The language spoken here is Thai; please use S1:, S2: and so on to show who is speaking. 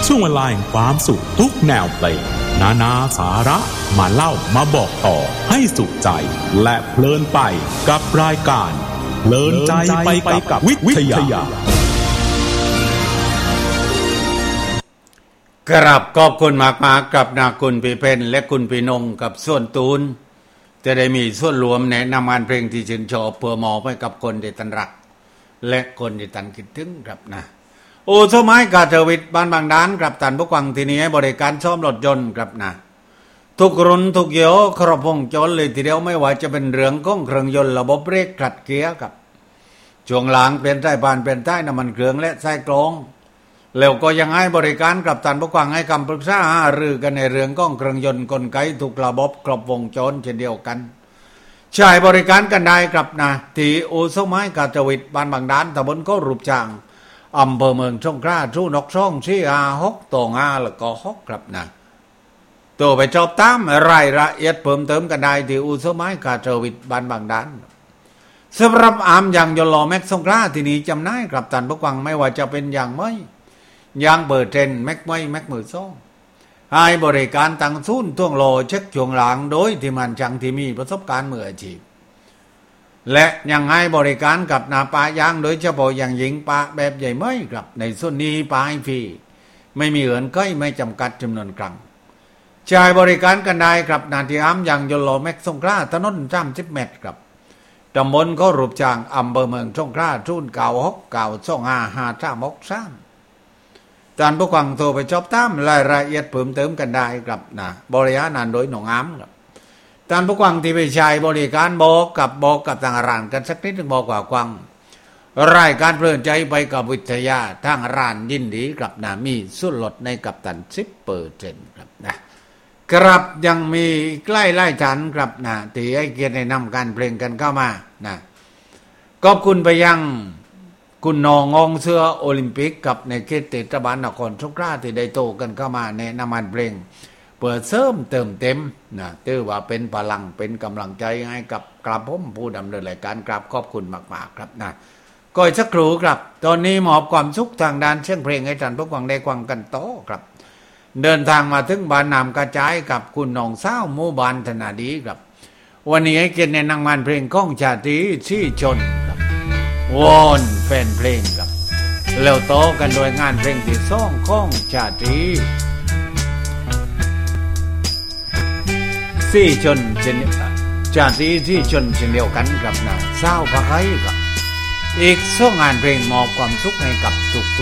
S1: ช่วงเวลาแห่งความสุขทุกแนวเพลงนาสาระมาเล่ามาบอกต่อให้สุขใจและเพลินไปกับรายการเพลินใจไปกับวิทยา
S2: ครับขอบคุณมากๆกับนาคุณปีเพนและคุณปีนงกับส่วนตูนจะได้มีส่วนรวมแนะนำงานเพลงที่ชื่นชอบเพื่อมอบให้กับคนที่ตันรักและคนที่ตันคิดถึงครับนะโอ้สมัยกาเทวิตบ้านบางด้านครับตันผู้กวางที่นี้ให้บริการซ่อมรถยนต์ครับนะทุกรุ่นทุกยี่ห้อครบวงจรเลยทีเดียวไม่ว่าจะเป็นเรื่องของเครื่องยนต์ระบบเบรกขัดเกียร์ครับช่วงหลังเปลี่ยนสายพานเปลี่ยนท้ายน้ำมันเครื่องและสายกรองแล้วก็ยังให้บริการกับตันผู้กวางให้คำปรึกษาหารือกันในเรื่องของเครื่องยนต์กลไกทุกระบบครบวงจรเช่นเดียวกันใช้บริการกันได้ครับนะที่อู่สมัยกาเทวิตบ้านบางด้านตำบลก็รูปจางอำเภอเมืองสงขลาชูนกช่องชี้6ตองแล้วก็6ครับนะตัวไปจอบตามรายละเอียดเพิ่มเติมกันได้ที่อู่สมัยกาเทวิตบ้านบางด้านสำหรับอามอย่างยนต์ล้อแม็กสงขลาที่นี้จำได้ครับตันผู้กวางไม่ว่าจะเป็นอย่างไม่อย่างเบอร์เทนแม็กไม่แม็กมือซ่องให้บริการตั้งศูนย์ท่วงโลเช็คช่วงหลังโดยที่มันจังที่มีประสบการณ์มืออาชีพและยังให้บริการกับนาปายางโดยเฉพาะอย่างยิ่งปลาแบบใหญ่ไม่ครับในส่วนนี้ปลาให้ฟรีไม่มีเงินใกล้ไม่จำกัดจำนวนครั้งใช้บริการกันได้ครับนาทีอ้ำอย่างยนต์ล้อแม็กสงขลาถนน30 เมตรครับตำบลก็รูปจางอำเภอเมืองสงขลาชูน969255363จานผู้กวางโทรไปจอบตามรายละเอียดเพิ่มเติมกันได้ครับนะบริการนานโดยหนองอ้ำครับจานผู้กวางที่ไปใช้บริการบอกกับทางร้านกันสักนิดนึงบอกกวางรายการเพลินใจไปกับวิทยาทางร้านยินดีครับนะมีส่วนลดในกับตัน 10% ครับนะครับยังมีใกล้ไล่ฉันครับนะที่ให้เกียรติแนะนำการเพลงกันเข้ามานะขอบคุณไปยังคุณนองงเสื้อโอลิมปิกกับในเขตเทศบาลนครสงขลาที่ได้โตกันเข้ามาแนะนำเพลงเปิดเสริมเติมเต็มนะถือว่าเป็นพลังเป็นกำลังใจให้กับกระผมผู้ดำเนินรายการครับขอบคุณมากๆครับนะก็อีกสักครู่ครับตอนนี้มอบความสุขทางด้านเสียงเพลงให้ท่านผู้ฟังได้ฟังกันต่อครับเดินทางมาถึงบ้านนามกระจายกับคุณน้องสาวหมู่บ้านธนาดีครับวันนี้ให้เกียรติแนะนำงานเพลงของชาตรีชี่ชนวอนแฟนเพลงครับแล้วต่อกันโดยงานเพลงที่2ของชาตรีซี่ชนชาตรีซี่ชนเช่นเดียวกันครับนะสาวพะไคครับอีก2งานเพลงมอบความสุขให้กับทุก